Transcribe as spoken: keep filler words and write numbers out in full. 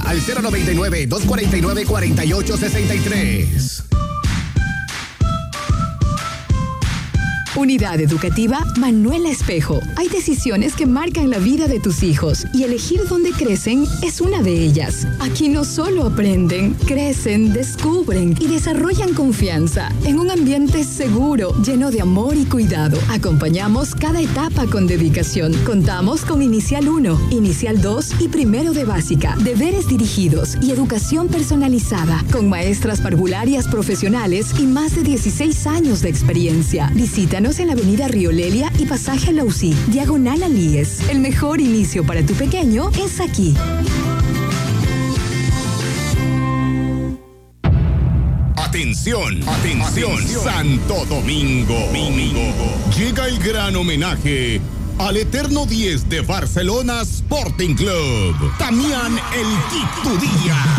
al cero noventa y nueve, dos cuarenta y nueve, cuarenta y ocho sesenta y tres. Unidad Educativa Manuela Espejo. Hay decisiones que marcan la vida de tus hijos y elegir dónde crecen es una de ellas. Aquí no solo aprenden, crecen, descubren y desarrollan confianza en un ambiente seguro, lleno de amor y cuidado. Acompañamos cada etapa con dedicación. Contamos con Inicial uno, Inicial dos y Primero de Básica, deberes dirigidos y educación personalizada, con maestras parvularias profesionales y más de dieciséis años de experiencia. Visítanos en la avenida Río Lelia y pasaje Lausí, diagonal Alíes. El mejor inicio para tu pequeño es aquí. Atención, atención, atención, Santo Domingo. Domingo. Llega el gran homenaje al eterno diez de Barcelona Sporting Club, Damián El Quito Díaz.